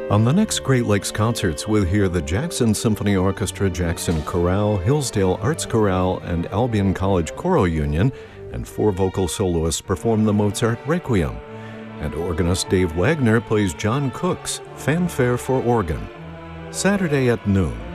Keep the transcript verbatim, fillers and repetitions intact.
On the next Great Lakes Concerts, we'll hear the Jackson Symphony Orchestra, Jackson Chorale, Hillsdale Arts Chorale, and Albion College Choral Union, and four vocal soloists perform the Mozart Requiem. And organist Dave Wagner plays John Cook's Fanfare for Organ. Saturday at noon,